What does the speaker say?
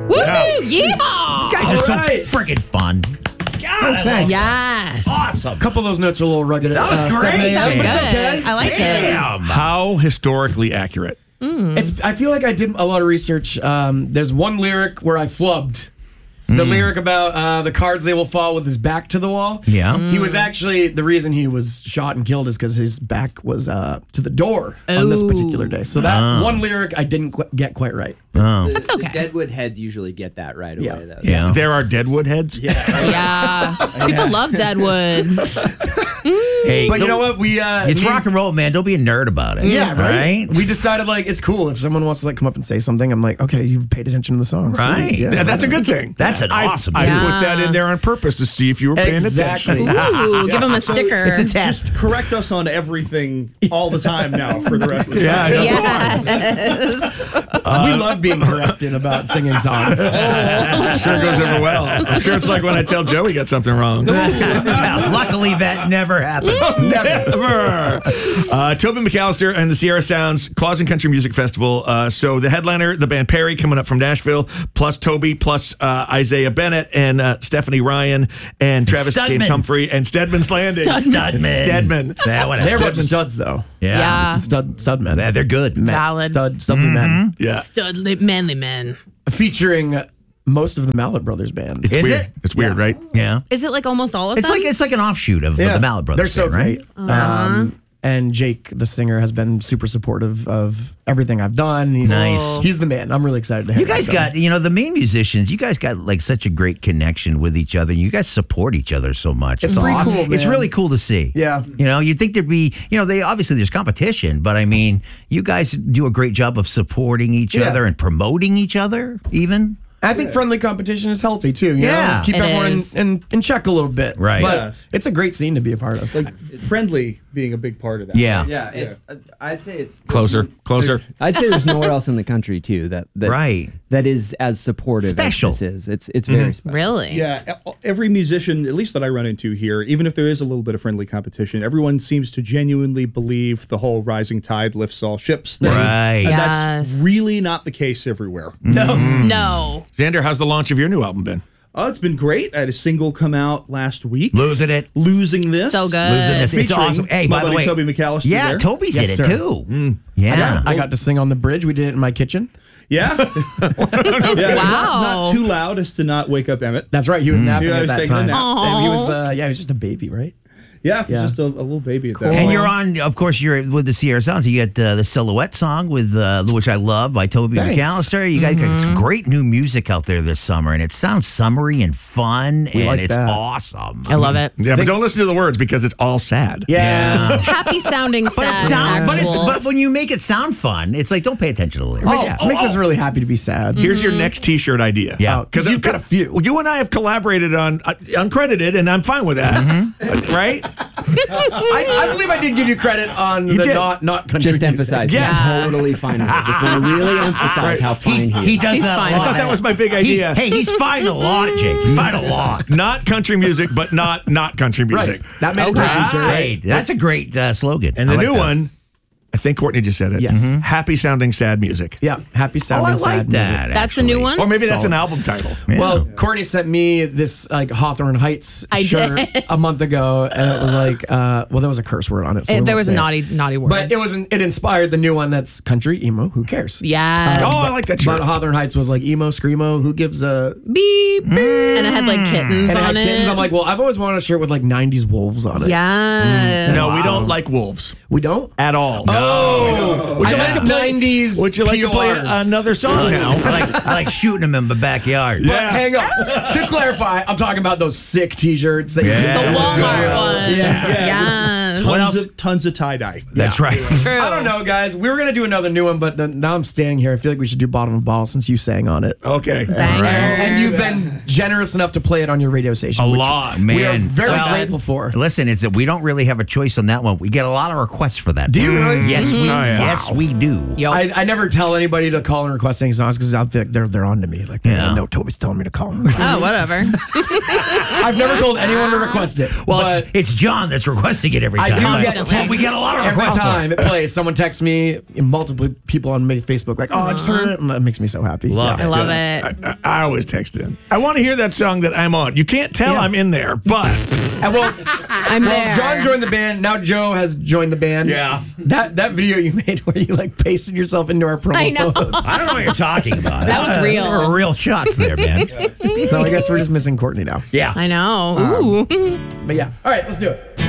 Woo! Yeehaw! You guys are so friggin' fun. Oh, thanks. Yes. Awesome. A couple of those notes are a little rugged. That was great. 7 a.m., Sounded but good. it's okay. I like it. Damn. How historically accurate? I feel like I did a lot of research. There's one lyric where I flubbed. The lyric about the cards they will fall with his back to the wall. Yeah. He was actually, the reason he was shot and killed is because his back was to the door on this particular day. So that one lyric I didn't get quite right. That's okay. The Deadwood heads usually get that right away, Yeah. though. Yeah. There are Deadwood heads? Yeah. People love Deadwood. Hey, But you know what? It's rock and roll, man. Don't be a nerd about it. Yeah, right? Right? We decided, like, it's cool. If someone wants to, like, come up and say something, I'm like, okay, you've paid attention to the song. Sweet. Right. Yeah. That's a good thing. That's an awesome I thing. put that in there on purpose to see if you were paying Exactly. attention. Ooh, give him a sticker. It's a test. Just correct us on everything all the time now for the rest of the time. Yes. We love being corrected about singing songs. I'm sure it goes over well. I'm sure it's like when I tell Joe he got something wrong. Luckily, that never happens. Never. Toby McAllister and the Sierra Sounds Clausen Country Music Festival. So the headliner, the band Perry, coming up from Nashville, plus Toby, plus Isaiah Bennett and Stephanie Ryan and Travis Studman. James Humphrey and Stedman's Landing. Stedman. Yeah, whatever. They're studs, though. Yeah. Stud men. Yeah, they're good. Valid. Studly men. Yeah. Studly, manly men. Featuring most of the Mallet Brothers band. Is Weird. it? It's weird, right? Yeah. Is it like almost all of It's them? like an offshoot of the Mallet Brothers. They're so band, right? great. And Jake, the singer, has been super supportive of everything I've done. He's Nice. He's the man. I'm really excited to have You guys got, the main musicians, you guys got like such a great connection with each other. You guys support each other so much. It's pretty awesome. cool, It's man. really cool to see. Yeah. You'd think there'd be, they obviously there's competition, but I mean, you guys do a great job of supporting each Yeah. other and promoting each other even. I think friendly competition is healthy too. You Yeah, know? Keep it everyone is. in check a little bit. Right. But Yeah. it's a great scene to be a part of. Like friendly being a big part of that. Yeah. Yeah, it's. I'd say it's Closer. I'd say there's nowhere else in the country too that Right. that is as supportive Special. as this is. It's very special. Really? Yeah, every musician, at least that I run into here, even if there is a little bit of friendly competition, everyone seems to genuinely believe the whole rising tide lifts all ships thing. Right. And Yes. that's really not the case everywhere. No. Xander, how's the launch of your new album been? Oh, it's been great. I had a single come out last week. Losing it. Losing This. So good. Losing this. It's Featuring awesome. Hey, my by the buddy way. Toby McAllister Yeah, there. Toby's Yes, in it sir. too. Yeah. I got to sing on the bridge. We did it in my kitchen. Yeah. Yeah, Wow. Not too loud as to not wake up Emmett. That's right. He was napping Yeah, I at was that taking a time. nap. And he was, he was just a baby, right? Yeah, Yeah. just a little baby at that And point. you're on, of course, you're with the Sierra Sounds. You get the Silhouette song with which I love by Toby Thanks. McAllister. You guys got some great new music out there this summer, and it sounds summery and fun, and like it's that. awesome. I love it. Yeah, but don't listen to the words because it's all sad. Yeah. Happy sounding But sad. it sound, actual. but when you make it sound fun, it's like don't pay attention to the lyrics. It makes us really happy to be sad. Here's your next T-shirt idea. Yeah. Because you've got a few. Well, you and I have collaborated on uncredited, and I'm fine with that. Right? I believe I did give you credit on the did. not country Just music. emphasize. Yeah. He's totally fine with it. Just want to really emphasize how fine he He is. does He's that fine. a I lot. thought that was my big idea. Hey, he's fine a lot, Jake. He's fine a lot. Not country music, but not country Right. music. That made Okay. it to t-shirt. Right. That's a great slogan. And I the like new that. one, I think Courtney just said it. Yes. Happy sounding sad music. Yeah. Happy Oh, sounding I like sad that. music. That's the new one? Or maybe that's an album title. Well, Courtney sent me this like Hawthorne Heights I shirt did. a month ago, and it was like, well, there was a curse word on it. So we There won't was a say it. naughty word. But it inspired the new one that's country emo. Who cares? yeah. Oh, I like that shirt. But Hawthorne Heights was like emo, screamo. Who gives a? Beep. And it had like kittens And it on had kittens. it. I'm like, well, I've always wanted a shirt with like '90s wolves on it. yeah. No, we don't like wolves We don't. at all. Oh, Would you I like to like play 90s? Would you like to play PRs. another song now? I like shooting him in the backyard. But Yeah. hang on. To clarify, I'm talking about those sick T-shirts. That Yeah. The Walmart ones. Yes. Yes. What else? Tons of tie-dye. That's right. True. I don't know, guys. We were gonna do another new one, but now I'm standing here. I feel like we should do Bottom of the Ball since you sang on it. Okay. Banger. And you've been generous enough to play it on your radio station. A which lot. Man, we are very well, grateful for. Listen, it's that we don't really have a choice on that one. We get a lot of requests for that. Do you really? Yes, we. yeah. Yes, we do. Yo. I never tell anybody to call and request any songs because I feel like they're on to me. Like, Yeah. no, Toby's telling me to call him. Oh, whatever. I've never told anyone to request it. Well, but it's John that's requesting it every I I do get Constantly. texts We get a lot of every requests for time it plays. Someone texts me, multiple people on Facebook, like, "Oh, I just heard it." And that makes me so happy. Love I it. love it. I always text in. I want to hear that song that I'm on. You can't tell I'm in there, but And well, I'm there. John joined the band. Now Joe has joined the band. Yeah. That video you made where you like pasted yourself into our promo I know. photos. I don't know what you're talking about. That was real. There were real shots there, man. So I guess we're just missing Courtney now. Yeah. I know. Ooh. But yeah. All right, let's do it.